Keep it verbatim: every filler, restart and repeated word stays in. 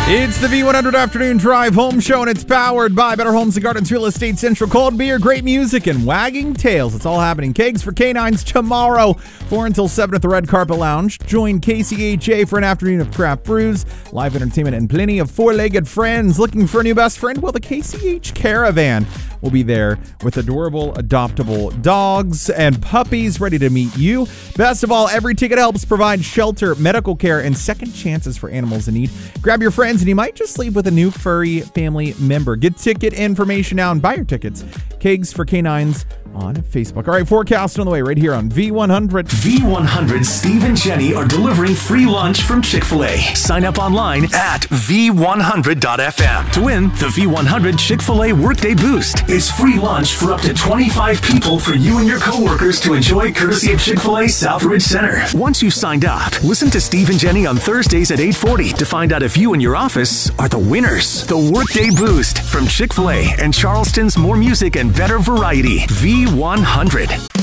It's the V one hundred Afternoon Drive Home Show, and it's powered by Better Homes and Gardens Real Estate Central. Cold beer, great music, and wagging tails. It's all happening. Kegs for Canines tomorrow, four until seven at the Red Carpet Lounge. Join K C H A for an afternoon of craft brews, live entertainment, and plenty of four-legged friends. Looking for a new best friend? Well, the K C H Caravan will be there with adorable, adoptable dogs and puppies ready to meet you. Best of all, every ticket helps provide shelter, medical care, and second chances for animals in need. Grab your friends, and you might just leave with a new furry family member. Get ticket information now and buy your tickets. Kegs for Canines on Facebook. All right, forecast on the way right here on V one hundred. V one hundred Steve and Jenny are delivering free lunch from Chick-fil-A. Sign up online at V one hundred dot F M to win the V one hundred Chick-fil-A Workday Boost. It's free lunch for up to twenty-five people for you and your coworkers to enjoy, courtesy of Chick-fil-A Southridge Center. Once you've signed up, listen to Steve and Jenny on Thursdays at eight forty to find out if you and your office are the winners. The Workday Boost from Chick-fil-A and Charleston's more music and better variety. V one hundred.